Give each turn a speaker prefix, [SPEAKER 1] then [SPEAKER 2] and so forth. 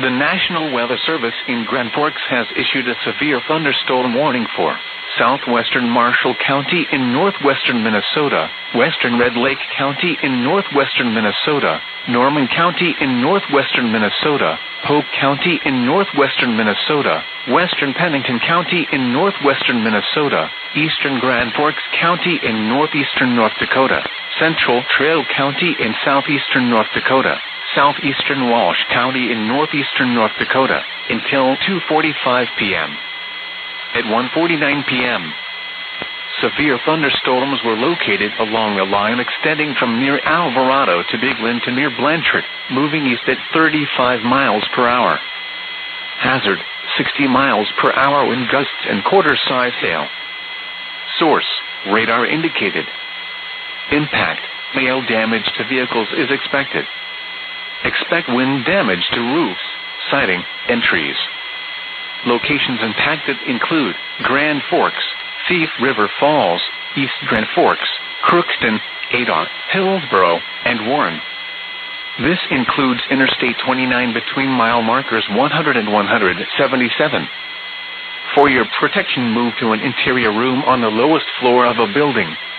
[SPEAKER 1] The National Weather Service in Grand Forks has issued a severe thunderstorm warning for southwestern Marshall County in northwestern Minnesota, western Red Lake County in northwestern Minnesota, Norman County in northwestern Minnesota, Polk County in northwestern Minnesota, western Pennington County in northwestern Minnesota, eastern Grand Forks County in northeastern North Dakota, central Trail County in southeastern North Dakota, southeastern Walsh County in northeastern North Dakota, until 2:45 p.m. At 1:49 p.m., severe thunderstorms were located along a line extending from near Alvarado to Big Lynn to near Blanchard, moving east at 35 miles per hour. Hazard, 60 miles per hour wind gusts and quarter-size hail. Source, radar indicated. Impact, hail damage to vehicles is expected. Expect wind damage to roofs, siding, and trees. Locations impacted include Grand Forks, Thief River Falls, East Grand Forks, Crookston, Adar, Hillsboro, and Warren. This includes Interstate 29 between mile markers 100 and 177. For your protection, move to an interior room on the lowest floor of a building.